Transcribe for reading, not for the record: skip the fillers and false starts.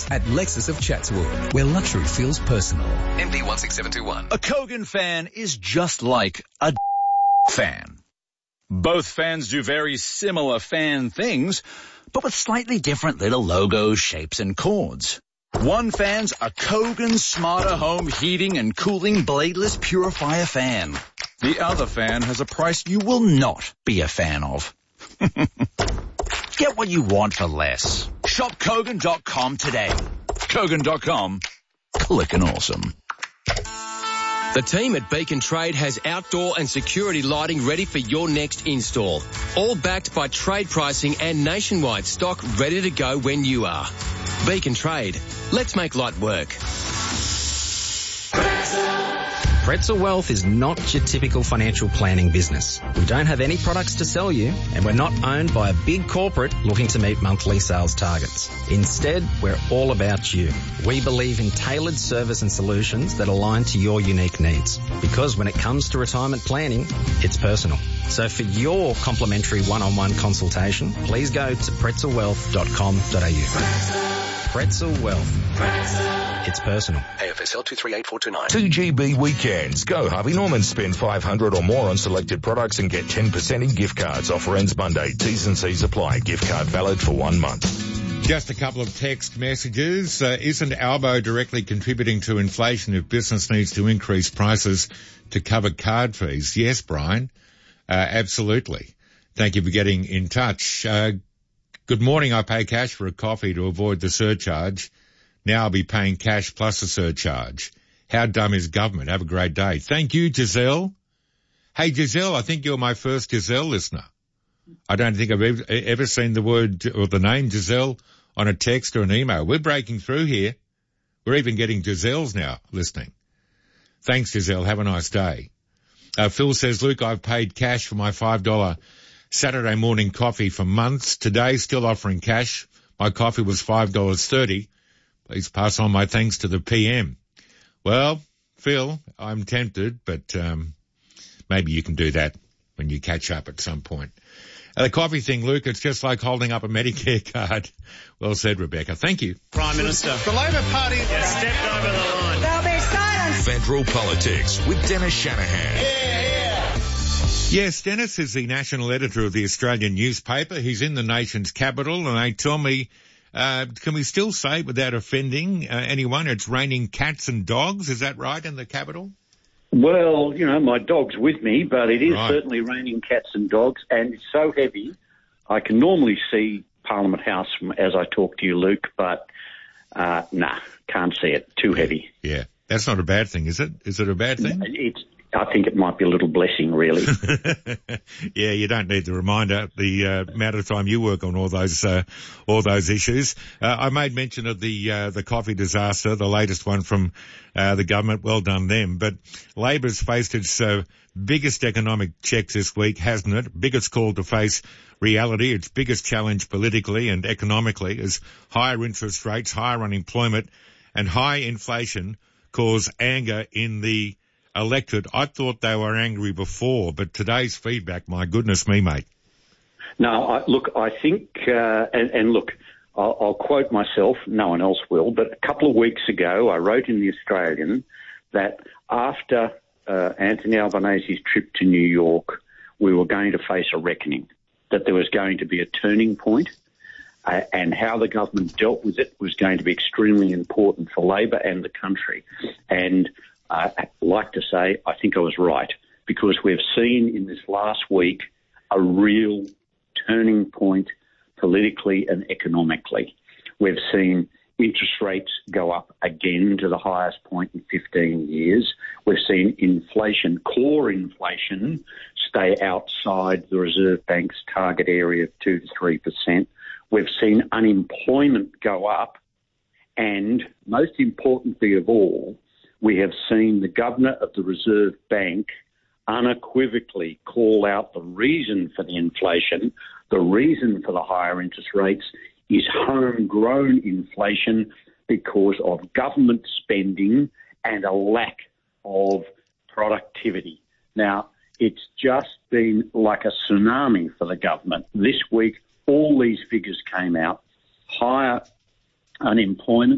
at Lexus of Chatswood, where luxury feels personal. MD 16721. A Kogan fan is just like a fan. Both fans do very similar fan things, but with slightly different little logos, shapes, and chords. One fan's a Kogan Smarter Home Heating and Cooling Bladeless Purifier fan. The other fan has a price you will not be a fan of. Get what you want for less. Shop Kogan.com today. Kogan.com. Clickin' awesome. The team at Beacon Trade has outdoor and security lighting ready for your next install. All backed by trade pricing and nationwide stock ready to go when you are. Beacon Trade. Let's make light work. Pretzel Wealth is not your typical financial planning business. We don't have any products to sell you, and we're not owned by a big corporate looking to meet monthly sales targets. Instead, we're all about you. We believe in tailored service and solutions that align to your unique needs. Because when it comes to retirement planning, it's personal. So for your complimentary one-on-one consultation, please go to pretzelwealth.com.au. Pretzel Wealth. It's personal. AFSL 238429. 2GB weekends. Go Harvey Norman. Spend $500 or more on selected products and get 10% in gift cards. Offer ends Monday. T's and C's apply. Gift card valid for 1 month. Just a couple of text messages. Isn't Albo directly contributing to inflation if business needs to increase prices to cover card fees? Yes, Brian. Absolutely. Thank you for getting in touch. Good morning. I pay cash for a coffee to avoid the surcharge. Now I'll be paying cash plus a surcharge. How dumb is government? Have a great day. Thank you, Giselle. Hey, Giselle, I think you're my first Giselle listener. I don't think I've ever seen the word or the name Giselle on a text or an email. We're breaking through here. We're even getting Giselles now listening. Thanks, Giselle. Have a nice day. Phil says, Luke, I've paid cash for my $5 Saturday morning coffee for months. Today, still offering cash. My coffee was $5.30. Please pass on my thanks to the PM. Well, Phil, I'm tempted, but maybe you can do that when you catch up at some point. The coffee thing, Luke, it's just like holding up a Medicare card. Well said, Rebecca. Thank you. Prime Minister. The Labor Party has stepped over the line. There'll be silence. Federal Politics with Dennis Shanahan. Yes, Dennis is the national editor of the Australian newspaper. He's in the nation's capital, and they tell me, can we still say without offending anyone, it's raining cats and dogs? Is that right in the capital? Well, you know, my dog's with me, but it is certainly raining cats and dogs, and it's so heavy. I can normally see Parliament House as I talk to you, Luke, but can't see it. Too heavy. Yeah, that's not a bad thing, is it? Is it a bad thing? I think it might be a little blessing, really. Yeah, you don't need the reminder. The amount of time you work on all those issues. I made mention of the coffee disaster, the latest one from the government. Well done them. But Labor's faced its biggest economic checks this week, hasn't it? Biggest call to face reality. Its biggest challenge politically and economically is higher interest rates, higher unemployment, and high inflation cause anger in the electorate. I thought they were angry before, but today's feedback, my goodness me, mate. No, I think, look, I'll quote myself, no one else will, but a couple of weeks ago I wrote in The Australian that after Anthony Albanese's trip to New York, we were going to face a reckoning, that there was going to be a turning point, and how the government dealt with it was going to be extremely important for Labor and the country. And I'd like to say I think I was right, because we've seen in this last week a real turning point politically and economically. We've seen interest rates go up again to the highest point in 15 years. We've seen inflation, core inflation, stay outside the Reserve Bank's target area of 2 to 3%. We've seen unemployment go up, and most importantly of all, we have seen the Governor of the Reserve Bank unequivocally call out the reason for the inflation, the reason for the higher interest rates is homegrown inflation because of government spending and a lack of productivity. Now, it's just been like a tsunami for the government. This week, all these figures came out, higher unemployment,